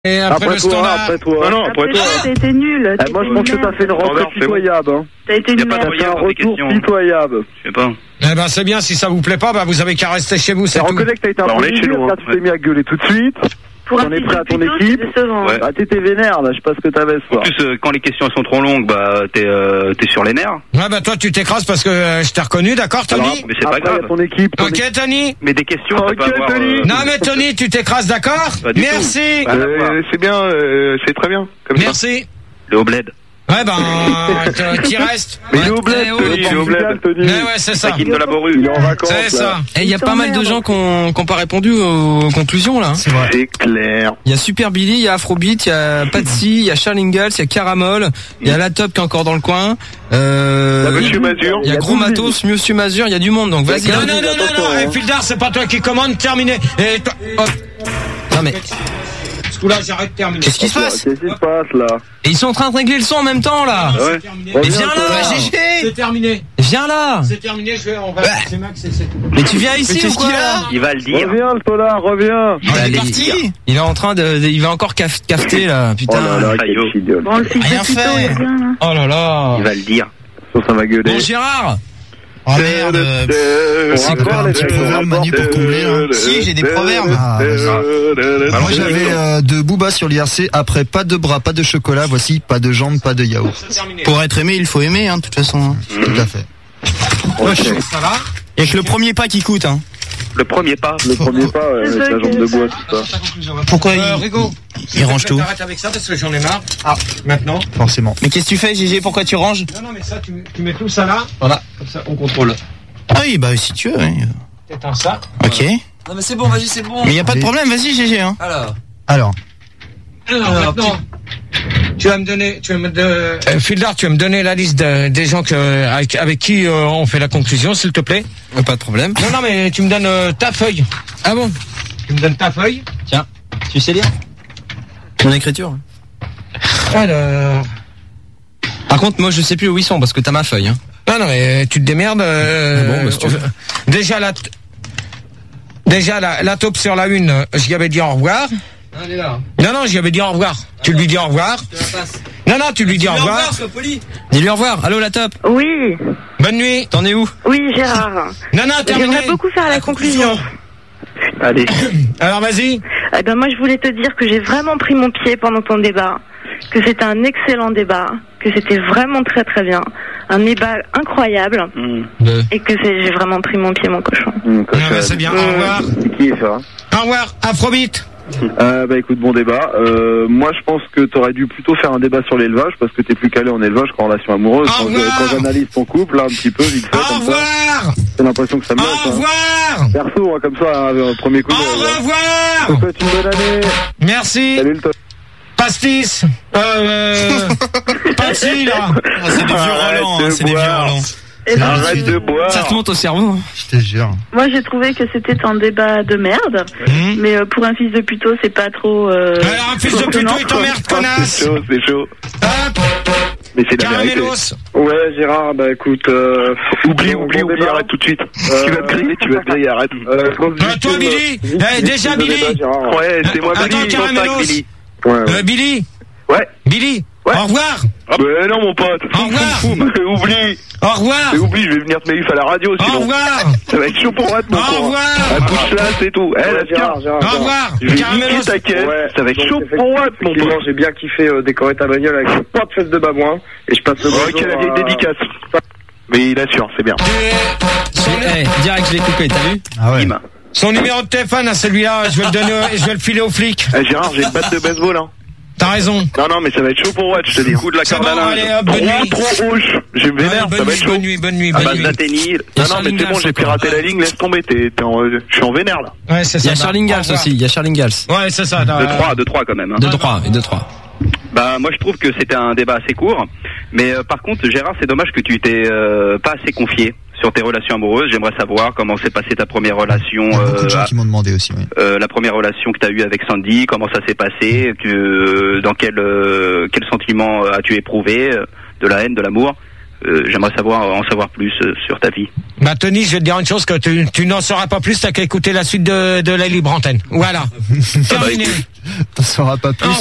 Et après le standard. Après toi. Non, après toi. T'as été nul. Moi, je pense que t'as fait une rentrée pitoyable. T'as été nul. T'as fait un retour pitoyable. Je sais pas. Eh ben, c'est bien, si ça vous plaît pas, bah, vous avez qu'à rester chez vous, c'est tout. Reconnais que t'as été un peu dur, car tu t'es mis à gueuler tout de suite. Pour on est prêt à ton équipe. Ouais. Ah, t'étais vénère, là, je sais pas ce que t'avais ce soir. En plus, quand les questions sont trop longues, bah, t'es sur les nerfs. Ouais, bah, toi, tu t'écrases parce que je t'ai reconnu, d'accord, Tony? Alors, mais c'est pas grave. Ton équipe. Ok, Tony? Mais des questions, ça peut avoir, Non, mais Tony, tu t'écrases, d'accord? Merci. C'est bien, c'est très bien. Comme Merci. Le haut bled. Ouais, ben, t'y restes. Mais il est au bled, Tony, il est au bled. Mais ouais, c'est ça. Taquine de la Borue. Il est en vacances. C'est ça. Et il y a pas mal de gens qui ont pas répondu aux conclusions, là. C'est vrai. C'est clair. Il y a Super Billy, il y a Afrobeat, il y a Patsy, il y a Charles Ingalls, il y a Caramol, il y a La Top qui est encore dans le coin. Monsieur Mazur. Il y a Gros Matos, Monsieur Mazur, il y a du monde, donc vas-y. Non, Fildar, c'est pas toi qui commande, terminé. Et toi, hop. Non, mais. Là, j'arrête, terminé. Qu'est-ce qui se passe? Qu'est-ce qui se passe, là? Et ils sont en train de régler le son en même temps, là. Ouais. Mais viens là, GG. C'est terminé. Viens là. C'est terminé, on va, c'est Max, c'est tout. Mais tu viens ici ou quoi, là? Il va le dire. Reviens, le Tola, reviens. Il est parti. Il est en train il va encore cafeter, là, putain. Oh là là, quel idole. Bon, le fils Rien de Tito, fait. il est bien, là. Oh là là. Il va le dire. Ça va gueuler. Bon, Gérard. Oh merde, c'est quoi un petit proverbe, Manu, pour combler, là? Si, j'ai des proverbes. Moi, j'avais de Booba sur l'IRC. Après, pas de bras, pas de chocolat. Voici, pas de jambes, pas de yaourt. Pour être aimé, il faut aimer, hein, de toute façon. Tout à fait. Ça va? Il y a que le premier pas qui coûte, hein. Le premier pas. Le premier pas, avec la jambe de bois, tout ça. Pourquoi Rigo, il range tout? Arrête avec ça parce que j'en ai marre. Ah, maintenant. Forcément. Mais qu'est-ce que tu fais, Gégé? Pourquoi tu ranges? Non, mais ça, tu mets tout ça là. Voilà, comme ça, on contrôle. Ah oui, bah, si tu veux, oui. T'éteins ça. Ok. Non, mais c'est bon, vas-y, c'est bon. Mais y a pas de problème, vas-y, Gégé, hein. Alors. Maintenant, tu vas me donner, Fildar, tu vas me donner la liste des gens avec qui on fait la conclusion, s'il te plaît. Pas de problème. Non, mais tu me donnes ta feuille. Ah bon? Tu me donnes ta feuille. Tiens, tu sais lire? Mon écriture. Alors. Par contre, moi, je sais plus où ils sont parce que t'as ma feuille, hein. Non, mais tu te démerdes. Bon, bah, si tu veux. Déjà la taupe sur la une, j'y avais dit au revoir. Elle est là. Non, j'y avais dit au revoir. Tu lui dis au revoir. Non, tu lui dis au revoir. Dis-lui au revoir. Allô, La Top. Oui. Bonne nuit. T'en es où? Oui, Gérard. Non, terminé. J'aimerais beaucoup faire la conclusion. Allez. Alors, vas-y. Eh ben, moi, je voulais te dire que j'ai vraiment pris mon pied pendant ton débat, que c'était un excellent débat, que c'était vraiment très très bien, un débat incroyable, et que j'ai vraiment pris mon pied, mon cochon. C'est bien. Au revoir. C'est qui, ça? Au revoir. Afrobeat. Bah écoute, bon débat. Moi je pense que t'aurais dû plutôt faire un débat sur l'élevage parce que t'es plus calé en élevage qu'en relation amoureuse. Quand j'analyse ton couple là un petit peu vite fait comme ça, j'ai l'impression que ça me laisse. Au revoir. Perso, comme ça, premier coup. Au revoir. Je te souhaite une bonne année. Merci. Salut le Pastis. Patsy là. C'est des vieux Roland, hein, c'est des vieux Roland. Arrête de boire. Ça te monte au cerveau. Je te jure. Moi, j'ai trouvé que c'était un débat de merde, mais pour un fils de puto, c'est pas trop. Alors, un fils de puto, il t'emmerde, connasse. C'est chaud. Hop. Mais c'est la vérité. Caramellos. Ouais, Gérard, bah écoute, oublie, arrête tout de suite. Tu vas te griller, arrête. Toi, Billy. Déjà, Billy. Ouais, c'est moi, Billy. Attends, Caramellos. Ouais. Billy. Ouais. Billy. Ouais. Au revoir. Ah bah non mon pote. Au revoir. Oublie. Au revoir. Oublie, je vais venir te mettre à la radio sinon. Au revoir. Ça va être chaud pour moi mon Au revoir. Un coup de chasse et tout. Au revoir. Je vais niquer ta caisse. Ça va être chaud pour moi mon pote. J'ai bien kiffé décorer ta bagnole avec une porte fesse de babouin et je passe le bonjour. Ok, la vieille dédicace. Mais il assure, c'est bien. Direct, je l'ai coupé, t'as vu? Ah ouais. Son numéro de téléphone à celui-là, je vais le donner, je vais le filer aux flics. Gérard, j'ai une batte de baseball hein. T'as raison. Non, mais ça va être chaud pour Watt, je te dis. Coup de la cardinale. Bonne nuit. Trop rouge. Je me vénère, ça va être chaud. Bonne nuit. Non, mais c'est bon, j'ai piraté la ligne, laisse tomber, je suis en vénère, là. Ouais, c'est ça. Il y a Charles Ingalls aussi, il y a Charles Ingalls. Ouais, c'est ça. 2-3 quand même. 2-3. Bah, moi je trouve que c'était un débat assez court. Mais par contre, Gérard, c'est dommage que tu t'es pas assez confié sur tes relations amoureuses. J'aimerais savoir comment s'est passée ta première relation. Il y a beaucoup de gens qui m'ont demandé aussi, oui. La première relation que tu as eue avec Sandy, comment ça s'est passé, dans quel sentiment as-tu éprouvé, de la haine, de l'amour. J'aimerais en savoir plus sur ta vie. Bah Tony, je vais te dire une chose, que tu n'en sauras pas plus, t'as qu'à écouter la suite de la libre antenne. Voilà. Terminé. T'en sauras pas plus.